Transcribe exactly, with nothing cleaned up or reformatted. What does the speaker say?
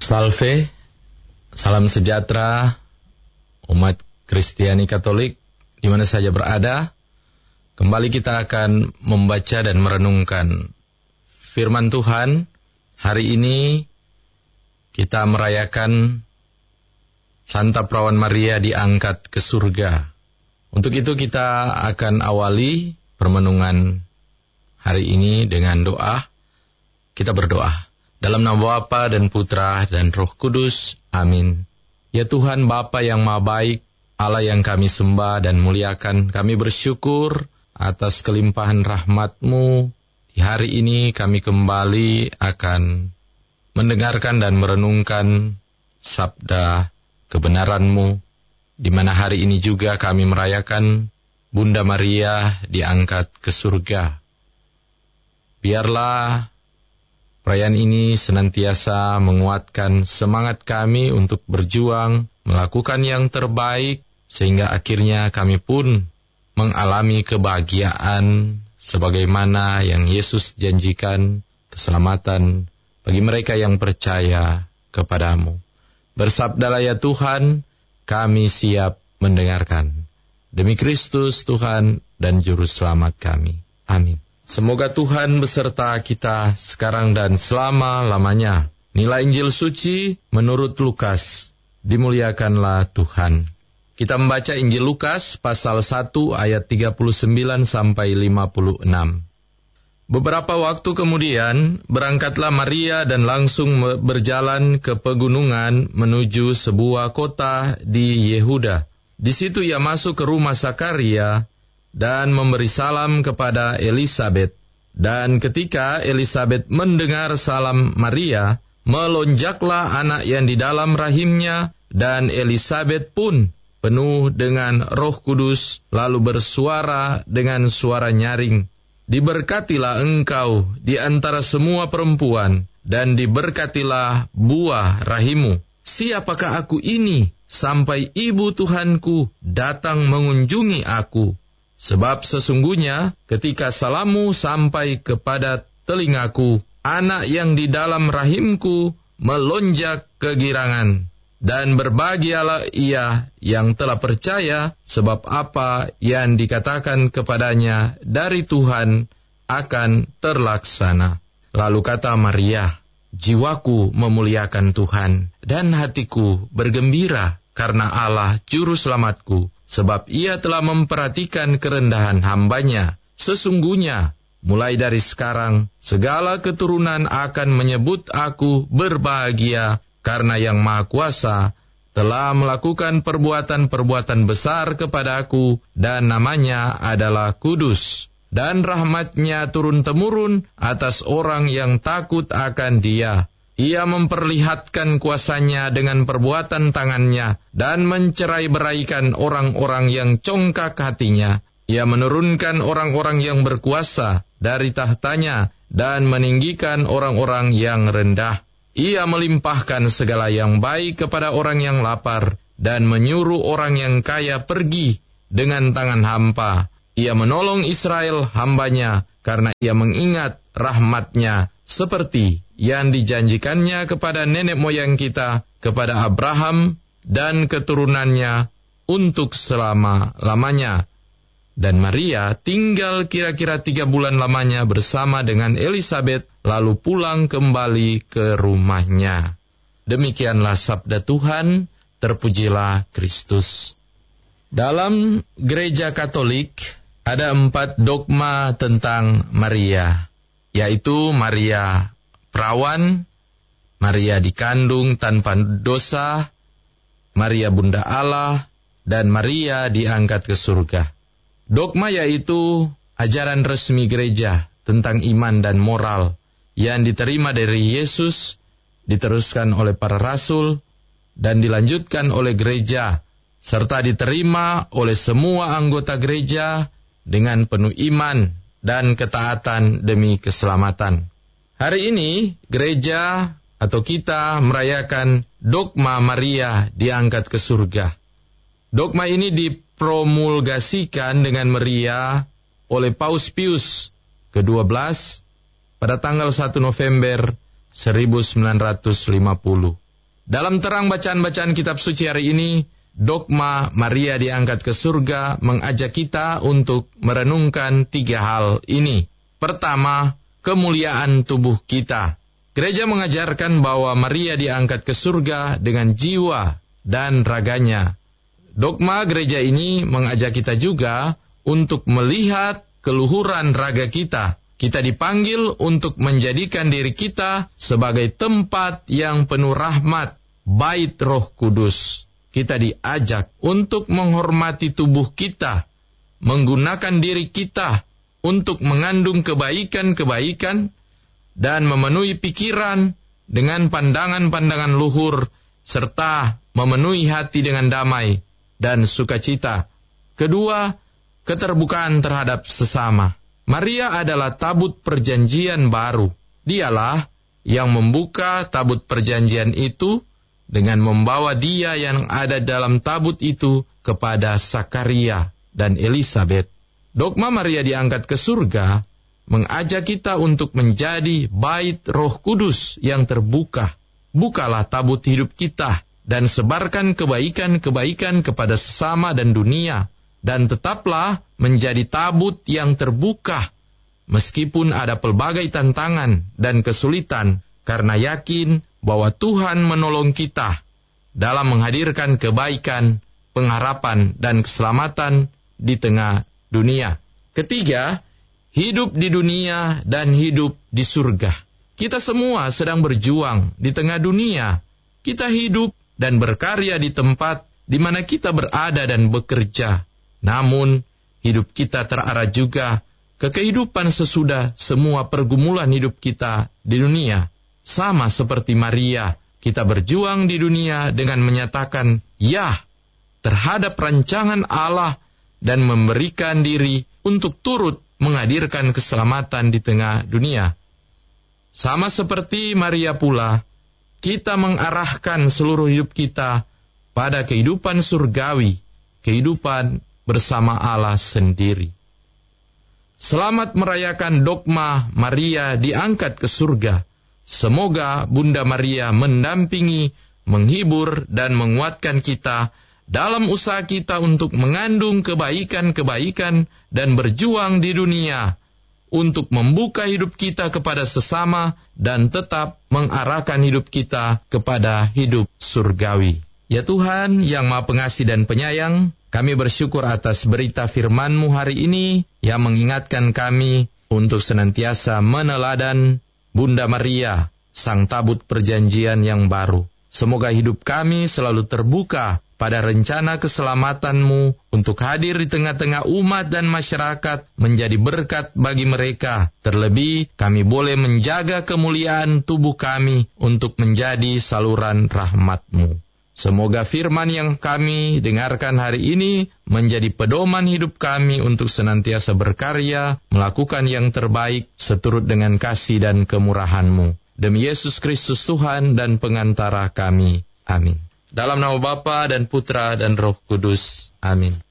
Salve, salam sejahtera, umat Kristiani Katolik, di mana saja berada. Kembali kita akan membaca dan merenungkan firman Tuhan. Hari ini kita merayakan Santa Perawan Maria diangkat ke surga. Untuk itu kita akan awali permenungan hari ini dengan doa. Kita berdoa. Dalam nama Bapa dan Putra dan Roh Kudus. Amin. Ya Tuhan Bapa yang Maha Baik, Allah yang kami sembah dan muliakan, kami bersyukur atas kelimpahan rahmat-Mu. Di hari ini kami kembali akan mendengarkan dan merenungkan sabda kebenaran-Mu, di mana hari ini juga kami merayakan Bunda Maria diangkat ke surga. Biarlah perayaan ini senantiasa menguatkan semangat kami untuk berjuang, melakukan yang terbaik, sehingga akhirnya kami pun mengalami kebahagiaan sebagaimana yang Yesus janjikan, keselamatan bagi mereka yang percaya kepadamu. Bersabdalah ya Tuhan, kami siap mendengarkan. Demi Kristus Tuhan dan Juru Selamat kami. Amin. Semoga Tuhan beserta kita sekarang dan selama-lamanya. Nilai Injil Suci menurut Lukas. Dimuliakanlah Tuhan. Kita membaca Injil Lukas pasal satu ayat tiga puluh sembilan sampai lima puluh enam. Beberapa waktu kemudian, berangkatlah Maria dan langsung berjalan ke pegunungan menuju sebuah kota di Yehuda. Di situ ia masuk ke rumah Zakaria dan memberi salam kepada Elisabet. Dan ketika Elisabet mendengar salam Maria, melonjaklah anak yang di dalam rahimnya, dan Elisabet pun penuh dengan Roh Kudus, lalu bersuara dengan suara nyaring, "Diberkatilah engkau di antara semua perempuan, dan diberkatilah buah rahimmu. Siapakah aku ini, sampai ibu Tuhanku datang mengunjungi aku? Sebab sesungguhnya ketika salammu sampai kepada telingaku, anak yang di dalam rahimku melonjak kegirangan. Dan berbahagialah ia yang telah percaya, sebab apa yang dikatakan kepadanya dari Tuhan akan terlaksana." Lalu kata Maria, "Jiwaku memuliakan Tuhan, dan hatiku bergembira karena Allah Juru Selamatku, sebab ia telah memperhatikan kerendahan hambanya. Sesungguhnya, mulai dari sekarang, segala keturunan akan menyebut aku berbahagia, karena Yang Maha Kuasa telah melakukan perbuatan-perbuatan besar kepada aku, dan namanya adalah kudus. Dan rahmatnya turun-temurun atas orang yang takut akan Dia. Ia memperlihatkan kuasanya dengan perbuatan tangannya, dan mencerai-beraikan orang-orang yang congkak hatinya. Ia menurunkan orang-orang yang berkuasa dari tahtanya, dan meninggikan orang-orang yang rendah. Ia melimpahkan segala yang baik kepada orang yang lapar, dan menyuruh orang yang kaya pergi dengan tangan hampa. Ia menolong Israel hambanya, karena ia mengingat rahmatnya, seperti yang dijanjikannya kepada nenek moyang kita, kepada Abraham dan keturunannya untuk selama-lamanya. Dan Maria tinggal kira-kira tiga bulan lamanya bersama dengan Elisabet, lalu pulang kembali ke rumahnya. Demikianlah sabda Tuhan, terpujilah Kristus. Dalam gereja Katolik ada empat dogma tentang Maria, yaitu Maria perawan, Maria dikandung tanpa dosa, Maria Bunda Allah, dan Maria diangkat ke surga. Dogma yaitu ajaran resmi gereja tentang iman dan moral yang diterima dari Yesus, diteruskan oleh para rasul, dan dilanjutkan oleh gereja, serta diterima oleh semua anggota gereja dengan penuh iman dan ketaatan demi keselamatan. Hari ini, gereja atau kita merayakan dogma Maria diangkat ke surga. Dogma ini dipromulgasikan dengan meriah oleh Paus Pius kedua belas pada tanggal satu November seribu sembilan ratus lima puluh. Dalam terang bacaan-bacaan kitab suci hari ini, dogma Maria diangkat ke surga mengajak kita untuk merenungkan tiga hal ini. Pertama, kemuliaan tubuh kita. Gereja mengajarkan bahwa Maria diangkat ke surga dengan jiwa dan raganya. Dogma gereja ini mengajak kita juga untuk melihat keluhuran raga kita. Kita dipanggil untuk menjadikan diri kita sebagai tempat yang penuh rahmat, bait Roh Kudus. Kita diajak untuk menghormati tubuh kita, menggunakan diri kita untuk mengandung kebaikan-kebaikan, dan memenuhi pikiran dengan pandangan-pandangan luhur, serta memenuhi hati dengan damai dan sukacita. Kedua, keterbukaan terhadap sesama. Maria adalah tabut perjanjian baru. Dialah yang membuka tabut perjanjian itu dengan membawa dia yang ada dalam tabut itu kepada Sakaria dan Elisabet. Dogma Maria diangkat ke surga mengajak kita untuk menjadi bait Roh Kudus yang terbuka. Bukalah tabut hidup kita dan sebarkan kebaikan-kebaikan kepada sesama dan dunia. Dan tetaplah menjadi tabut yang terbuka, meskipun ada pelbagai tantangan dan kesulitan, karena yakin bahwa Tuhan menolong kita dalam menghadirkan kebaikan, pengharapan, dan keselamatan di tengah dunia. Ketiga, hidup di dunia dan hidup di surga. Kita semua sedang berjuang di tengah dunia. Kita hidup dan berkarya di tempat di mana kita berada dan bekerja. Namun, hidup kita terarah juga ke kehidupan sesudah semua pergumulan hidup kita di dunia. Sama seperti Maria, kita berjuang di dunia dengan menyatakan ya terhadap rancangan Allah dan memberikan diri untuk turut menghadirkan keselamatan di tengah dunia. Sama seperti Maria pula, kita mengarahkan seluruh hidup kita pada kehidupan surgawi, kehidupan bersama Allah sendiri. Selamat merayakan dogma Maria diangkat ke surga. Semoga Bunda Maria mendampingi, menghibur, dan menguatkan kita dalam usaha kita untuk mengandung kebaikan-kebaikan dan berjuang di dunia untuk membuka hidup kita kepada sesama dan tetap mengarahkan hidup kita kepada hidup surgawi. Ya Tuhan yang Maha Pengasih dan Penyayang, kami bersyukur atas berita firman-Mu hari ini yang mengingatkan kami untuk senantiasa meneladan Bunda Maria, Sang Tabut Perjanjian yang baru. Semoga hidup kami selalu terbuka pada rencana keselamatan-Mu untuk hadir di tengah-tengah umat dan masyarakat menjadi berkat bagi mereka. Terlebih, kami boleh menjaga kemuliaan tubuh kami untuk menjadi saluran rahmat-Mu. Semoga firman yang kami dengarkan hari ini menjadi pedoman hidup kami untuk senantiasa berkarya, melakukan yang terbaik seturut dengan kasih dan kemurahan-Mu. Demi Yesus Kristus Tuhan dan pengantara kami. Amin. Dalam nama Bapa dan Putra dan Roh Kudus. Amin.